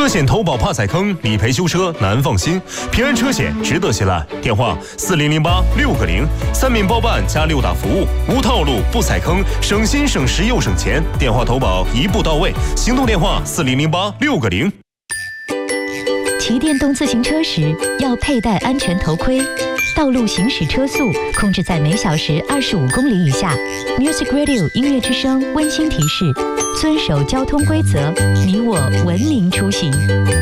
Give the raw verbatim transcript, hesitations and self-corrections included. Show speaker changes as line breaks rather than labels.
车险投保怕踩坑，理赔修车难放心。平安车险值得信赖。电话四零零八六个零，三免包办加六大服务，无套路不踩坑，省心省时又省钱。电话投保一步到位，行动电话四零零八六个零。
骑电动自行车时要佩戴安全头盔。道路行驶车速控制在每小时二十五公里以下。Music Radio 音乐之声温馨提示：遵守交通规则，你我文明出行。